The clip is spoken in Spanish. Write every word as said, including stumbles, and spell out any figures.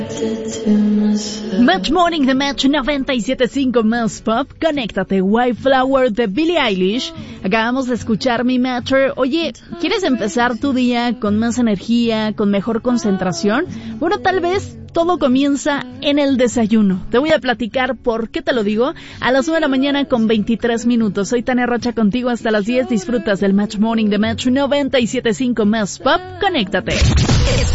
Match Morning de Match noventa y siete punto cinco más Pop. Conéctate, White Flower de Billie Eilish. Acabamos de escuchar Mi Matter. Oye, ¿quieres empezar tu día con más energía, con mejor concentración? Bueno, tal vez todo comienza en el desayuno. Te voy a platicar por qué te lo digo. A las nueve de la mañana con veintitrés minutos. Soy Tania Rocha contigo hasta las diez. Disfrutas del Match Morning de Match noventa y siete punto cinco más Pop. Conéctate.